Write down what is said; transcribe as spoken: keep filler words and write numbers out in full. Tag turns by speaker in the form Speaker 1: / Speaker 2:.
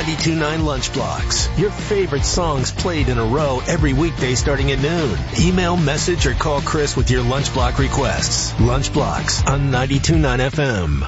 Speaker 1: ninety-two point nine Lunch Blocks. Your favorite songs played in a row every weekday starting at noon. Email, message, or call Chris with your Lunch Block requests. Lunch Blocks on ninety-two point nine F M.